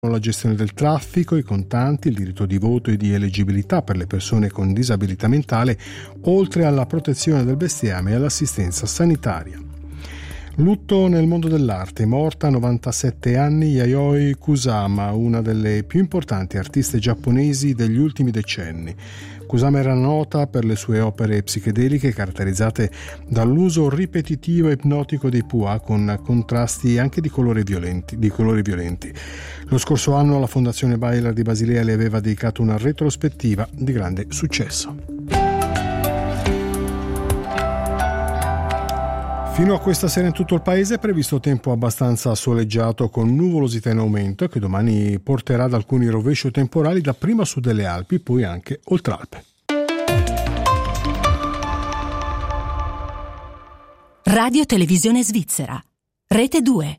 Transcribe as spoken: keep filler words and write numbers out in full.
la gestione del traffico, i contanti, il diritto di voto e di eleggibilità per le persone con disabilità mentale, oltre alla protezione del bestiame e all'assistenza sanitaria. Lutto nel mondo dell'arte, morta a novantasette anni Yayoi Kusama, una delle più importanti artiste giapponesi degli ultimi decenni. Kusama era nota per le sue opere psichedeliche caratterizzate dall'uso ripetitivo e ipnotico dei puà con contrasti anche di colori violenti, di colori violenti. Lo scorso anno la Fondazione Baylor di Basilea le aveva dedicato una retrospettiva di grande successo. Fino a questa sera in tutto il paese è previsto tempo abbastanza soleggiato con nuvolosità in aumento che domani porterà ad alcuni rovesci temporali dapprima su delle Alpi, poi anche oltre Alpe. Radio Televisione Svizzera, Rete due.